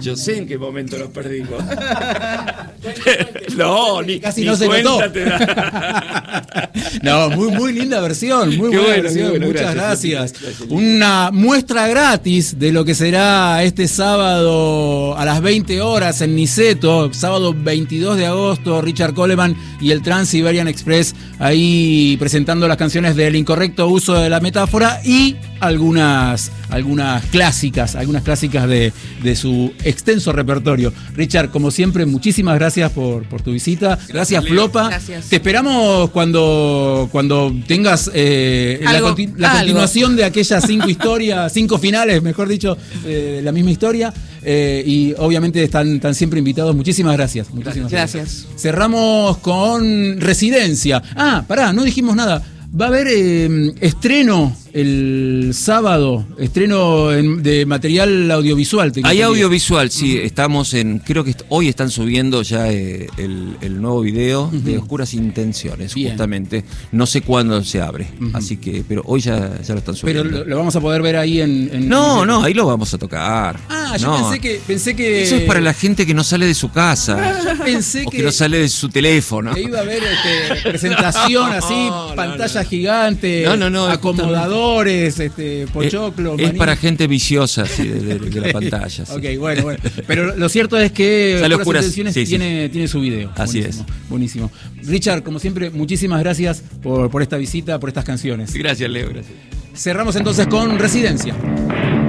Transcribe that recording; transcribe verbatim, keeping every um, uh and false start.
Yo sé en qué momento lo perdimos. no, ni, casi ni no se cuenta notó. te da. No, muy, muy linda versión, muy Qué buena bueno, versión, qué bueno, muchas gracias, gracias. gracias. Una muestra gratis de lo que será este sábado a las veinte horas en Niceto, sábado veintidós de agosto, Richard Coleman y el Trans-Siberian Express ahí presentando las canciones del incorrecto uso de la metáfora y algunas, algunas clásicas, algunas clásicas de, de su extenso repertorio. Richard, como siempre, muchísimas gracias por, por tu visita. Gracias, gracias Flopa. Gracias. Te esperamos cuando, cuando tengas eh, la, Algo, conti- la algo. continuación de aquellas cinco historias, cinco finales, mejor dicho, eh, la misma historia. Eh, y obviamente están, están siempre invitados. Muchísimas gracias. Muchísimas gracias. Gracias. Cerramos con Residencia. Ah, pará, no dijimos nada. Va a haber eh, estreno el sábado, estreno en- de material audiovisual. tengo Hay entendido. audiovisual, sí, estamos en, creo que est- hoy están subiendo ya eh, el, el nuevo video de Oscuras Intenciones, Bien. justamente. No sé cuándo se abre, así que, pero hoy ya, ya lo están Pero subiendo. lo, lo vamos a poder ver ahí en... en- no, en- no, ahí lo vamos a tocar. Ah, yo No, pensé que... Pensé que eso es para la gente que no sale de su casa, Yo pensé o que, que... no sale de su teléfono. que iba a haber este, presentación así, No, no, pantalla no. gigante, No, no, no, es acomodadores, este, pochoclo, es, es maní. para gente viciosa sí, de, de- de la pantalla. sí. Ok, bueno, bueno. Pero lo cierto es que Sale Oscuras Oscuras, Intenciones sí, sí. tiene, tiene su video. Así buenísimo, Buenísimo. Richard, como siempre, muchísimas gracias por, por esta visita, por estas canciones. Gracias, Leo, gracias. Cerramos entonces con Residencia.